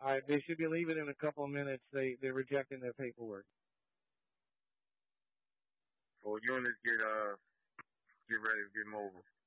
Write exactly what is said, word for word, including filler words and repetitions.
All right, they should be leaving in a couple of minutes. They they're rejecting their paperwork. Well, units get uh get ready to get mobile.